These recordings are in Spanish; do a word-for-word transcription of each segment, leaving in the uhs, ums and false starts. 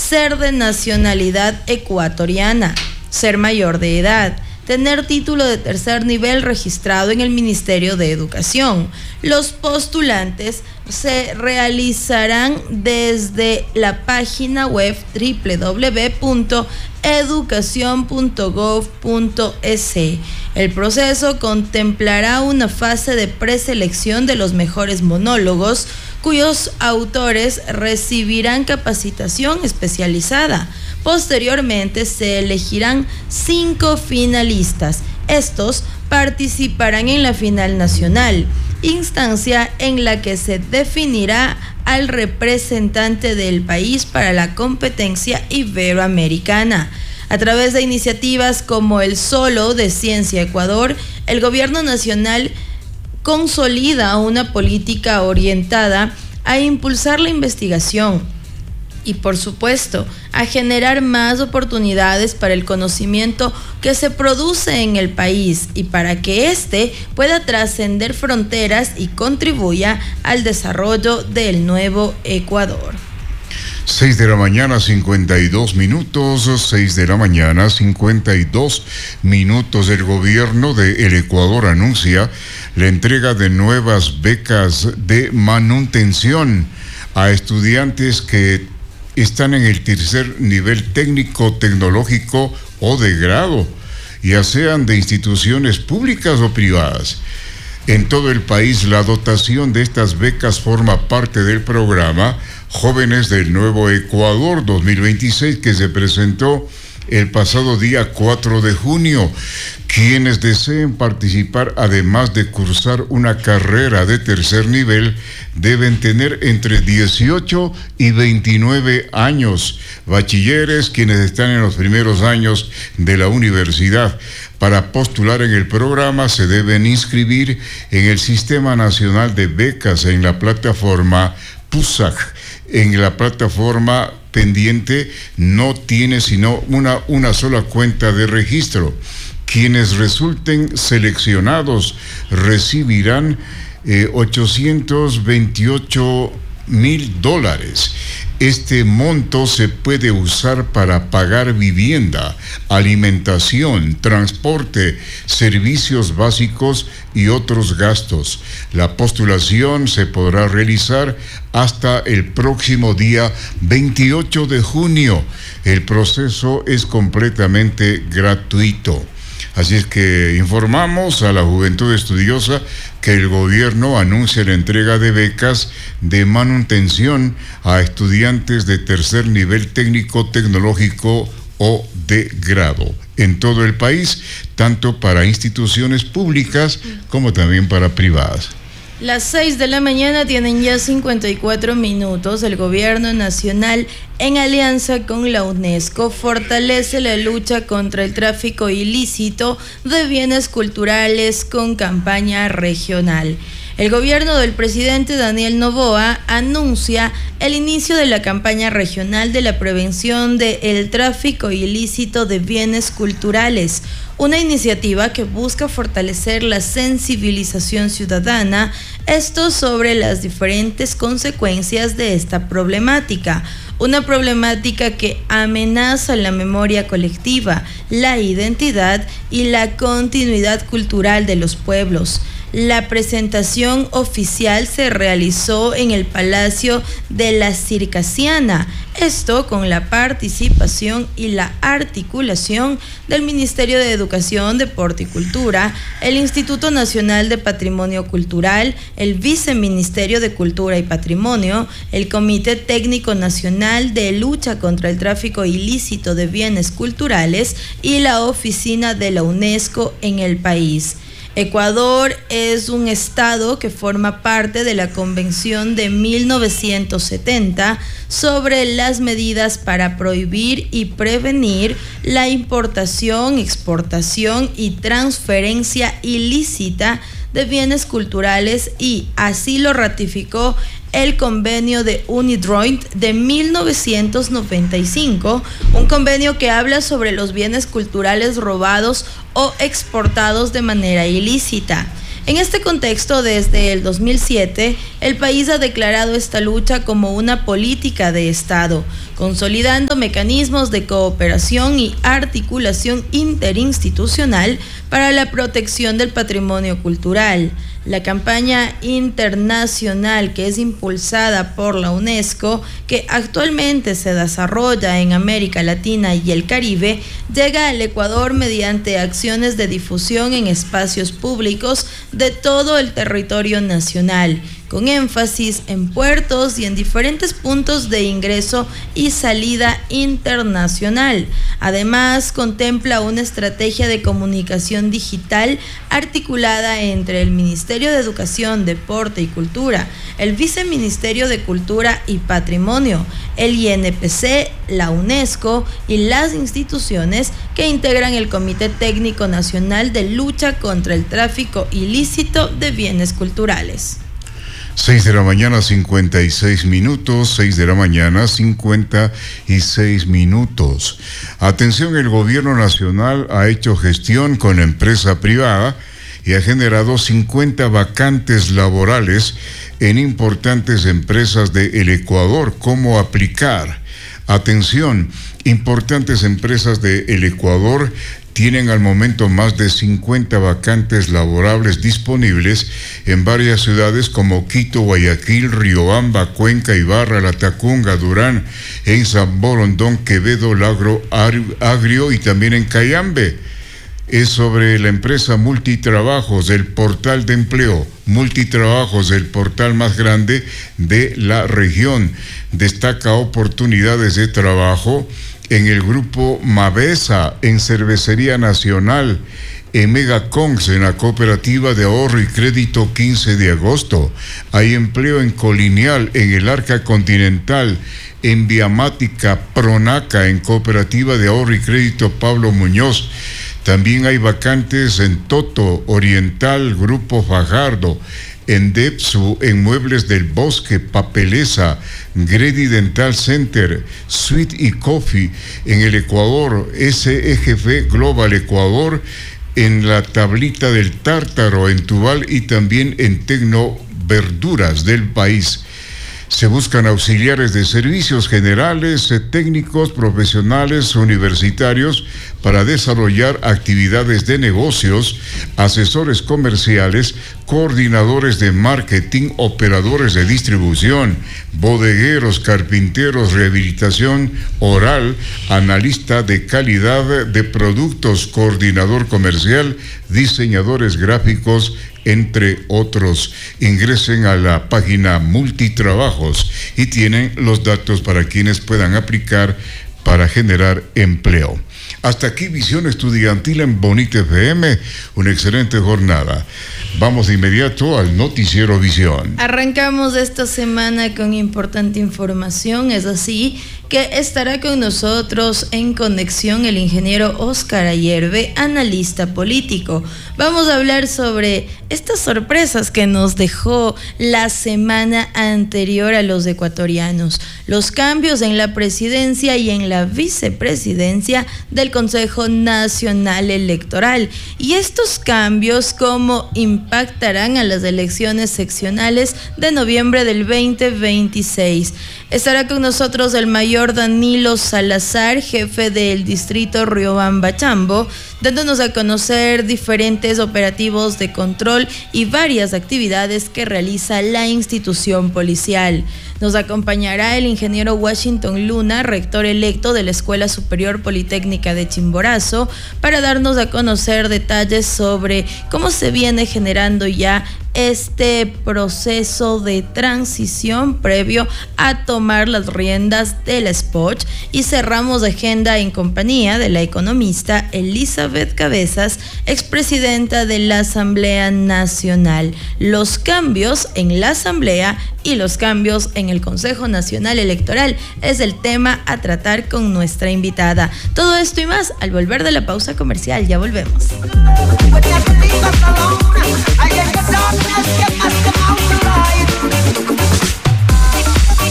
ser de nacionalidad ecuatoriana, ser mayor de edad, tener título de tercer nivel registrado en el Ministerio de Educación. Los postulantes se realizarán desde la página web doble u doble u doble u punto educación punto gov punto es. El proceso contemplará una fase de preselección de los mejores monólogos, cuyos autores recibirán capacitación especializada. Posteriormente se elegirán cinco finalistas. Estos participarán en la final nacional, instancia en la que se definirá al representante del país para la competencia iberoamericana. A través de iniciativas como el Solo de Ciencia Ecuador, el gobierno nacional consolida una política orientada a impulsar la investigación y, por supuesto, a generar más oportunidades para el conocimiento que se produce en el país y para que éste pueda trascender fronteras y contribuya al desarrollo del nuevo Ecuador. seis de la mañana, cincuenta y dos minutos, seis de la mañana, cincuenta y dos minutos. El gobierno de El Ecuador anuncia la entrega de nuevas becas de manutención a estudiantes que están en el tercer nivel técnico, tecnológico o de grado, ya sean de instituciones públicas o privadas. En todo el país, la dotación de estas becas forma parte del programa Jóvenes del Nuevo Ecuador dos mil veintiséis, que se presentó el pasado día cuatro de junio. Quienes deseen participar, además de cursar una carrera de tercer nivel, deben tener entre dieciocho y veintinueve años. Bachilleres, quienes están en los primeros años de la universidad. Para postular en el programa se deben inscribir en el Sistema Nacional de Becas en la plataforma PUSAC. En la plataforma pendiente no tiene sino una, una sola cuenta de registro. Quienes resulten seleccionados recibirán eh, ochocientos veintiocho mil dólares. Este monto se puede usar para pagar vivienda, alimentación, transporte, servicios básicos y otros gastos. La postulación se podrá realizar hasta el próximo día veintiocho de junio. El proceso es completamente gratuito. Así es que informamos a la juventud estudiosa que el gobierno anuncia la entrega de becas de manutención a estudiantes de tercer nivel técnico, tecnológico o de grado en todo el país, tanto para instituciones públicas como también para privadas. Las seis de la mañana tienen ya cincuenta y cuatro minutos. El gobierno nacional, en alianza con la UNESCO, fortalece la lucha contra el tráfico ilícito de bienes culturales con campaña regional. El gobierno del presidente Daniel Noboa anuncia el inicio de la campaña regional de la prevención del tráfico ilícito de bienes culturales, una iniciativa que busca fortalecer la sensibilización ciudadana, esto sobre las diferentes consecuencias de esta problemática. Una problemática que amenaza la memoria colectiva, la identidad y la continuidad cultural de los pueblos. La presentación oficial se realizó en el Palacio de la Circasiana, esto con la participación y la articulación del Ministerio de Educación, Deporte y Cultura, el Instituto Nacional de Patrimonio Cultural, el Viceministerio de Cultura y Patrimonio, el Comité Técnico Nacional de Lucha contra el Tráfico Ilícito de Bienes Culturales y la Oficina de la UNESCO en el país. Ecuador es un estado que forma parte de la Convención de mil novecientos setenta sobre las medidas para prohibir y prevenir la importación, exportación y transferencia ilícita de bienes culturales, y así lo ratificó el convenio de UNIDROIT de mil novecientos noventa y cinco, un convenio que habla sobre los bienes culturales robados o exportados de manera ilícita. En este contexto, desde el dos mil siete, el país ha declarado esta lucha como una política de Estado, consolidando mecanismos de cooperación y articulación interinstitucional para la protección del patrimonio cultural. La campaña internacional, que es impulsada por la UNESCO, que actualmente se desarrolla en América Latina y el Caribe, llega al Ecuador mediante acciones de difusión en espacios públicos de todo el territorio nacional, con énfasis en puertos y en diferentes puntos de ingreso y salida internacional. Además, contempla una estrategia de comunicación digital articulada entre el Ministerio de Educación, Deporte y Cultura, el Viceministerio de Cultura y Patrimonio, el I N P C, la UNESCO y las instituciones que integran el Comité Técnico Nacional de Lucha contra el Tráfico Ilícito de Bienes Culturales. seis de la mañana, cincuenta y seis minutos, seis de la mañana, cincuenta y seis minutos. Atención, el gobierno nacional ha hecho gestión con la empresa privada y ha generado cincuenta vacantes laborales en importantes empresas del Ecuador. ¿Cómo aplicar? Atención, importantes empresas del Ecuador tienen al momento más de cincuenta vacantes laborables disponibles en varias ciudades como Quito, Guayaquil, Riobamba, Cuenca, Ibarra, Latacunga, Durán, en San Borondón, Quevedo, Lagro, Agrio y también en Cayambe. Es sobre la empresa Multitrabajos, del portal de empleo. Multitrabajos, el portal más grande de la región. Destaca oportunidades de trabajo en el grupo Mavesa, en Cervecería Nacional, en Megacons, en la Cooperativa de Ahorro y Crédito quince de agosto. Hay empleo en Colinial, en el Arca Continental, en Viamática, Pronaca, en Cooperativa de Ahorro y Crédito Pablo Muñoz. También hay vacantes en Toto, Oriental, Grupo Fajardo, en Depsu, en Muebles del Bosque, Papelesa, Gredi Dental Center, Sweet y Coffee, en el Ecuador, S E G F Global Ecuador, en la Tablita del Tártaro, en Tubal y también en Tecno Verduras del país. Se buscan auxiliares de servicios generales, técnicos, profesionales, universitarios para desarrollar actividades de negocios, asesores comerciales, coordinadores de marketing, operadores de distribución, bodegueros, carpinteros, rehabilitación oral, analista de calidad de productos, coordinador comercial, diseñadores gráficos, entre otros. Ingresen a la página Multitrabajos y tienen los datos para quienes puedan aplicar para generar empleo. Hasta aquí Visión Estudiantil en Bonita F M. Una excelente jornada. Vamos de inmediato al Noticiero Visión. Arrancamos esta semana con importante información, es así que estará con nosotros en conexión el ingeniero Óscar Ayerbe, analista político. Vamos a hablar sobre estas sorpresas que nos dejó la semana anterior a los ecuatorianos, los cambios en la presidencia y en la vicepresidencia del Consejo Nacional Electoral, y estos cambios cómo impactarán a las elecciones seccionales de noviembre del veinte veintiséis. Estará con nosotros el mayor Danilo Salazar, jefe del distrito Riobamba Chambo, dándonos a conocer diferentes operativos de control y varias actividades que realiza la institución policial. Nos acompañará el ingeniero Washington Luna, rector electo de la Escuela Superior Politécnica de Chimborazo, para darnos a conocer detalles sobre cómo se viene generando ya este proceso de transición previo a tomar las riendas del S P O Ch, y cerramos agenda en compañía de la economista Elizabeth Cabezas, expresidenta de la Asamblea Nacional. Los cambios en la Asamblea y los cambios en el Consejo Nacional Electoral es el tema a tratar con nuestra invitada. Todo esto y más al volver de la pausa comercial. Ya volvemos.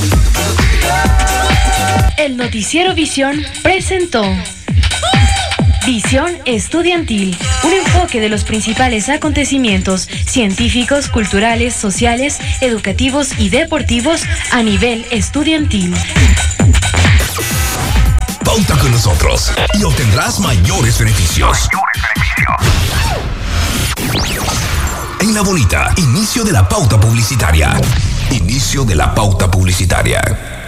El Noticiero Visión presentó Visión Estudiantil, un enfoque de los principales acontecimientos científicos, culturales, sociales, educativos y deportivos a nivel estudiantil. Pauta con nosotros y obtendrás mayores beneficios. En La Bonita, inicio de la pauta publicitaria. Inicio de la pauta publicitaria.